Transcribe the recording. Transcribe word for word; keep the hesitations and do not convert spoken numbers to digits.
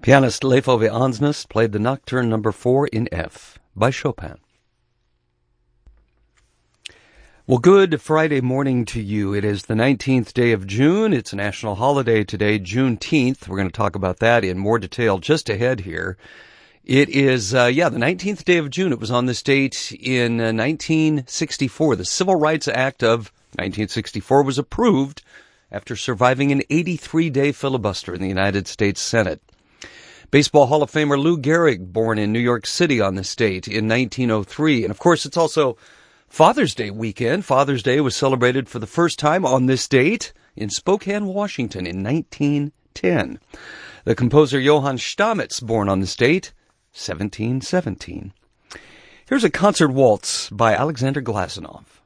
Pianist Leif Ove Ansnes played the Nocturne number four in F by Chopin. Well, good Friday morning to you. It is the nineteenth day of June. It's a national holiday today, Juneteenth. We're going to talk about that in more detail just ahead here. It is, uh, yeah, the nineteenth day of June. It was on this date in uh, nineteen sixty-four. The Civil Rights Act of nineteen sixty-four was approved after surviving an eighty-three day filibuster in the United States Senate. Baseball Hall of Famer Lou Gehrig, born in New York City on this date in nineteen oh three. And, of course, it's also Father's Day weekend. Father's Day was celebrated for the first time on this date in Spokane, Washington in nineteen ten. The composer Johann Stamitz, born on this date, seventeen seventeen. Here's a concert waltz by Alexander Glazunov.